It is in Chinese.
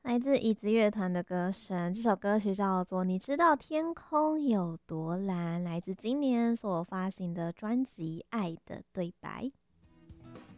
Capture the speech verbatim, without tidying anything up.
来自椅子乐团的歌声，这首歌曲叫做《你知道天空有多蓝》，来自今年所发行的专辑《爱的对白》。